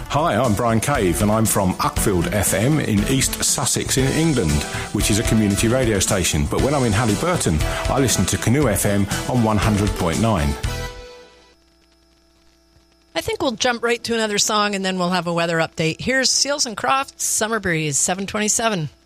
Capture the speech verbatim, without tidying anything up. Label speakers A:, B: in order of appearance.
A: Hi, I'm Brian Cave and I'm from Uckfield F M in East Sussex in England, which is a community radio station. But when I'm in Halliburton, I listen to Canoe F M on one hundred point nine.
B: I think we'll jump right to another song and then we'll have a weather update. Here's Seals and Crofts, Summer Breeze, seven twenty-seven.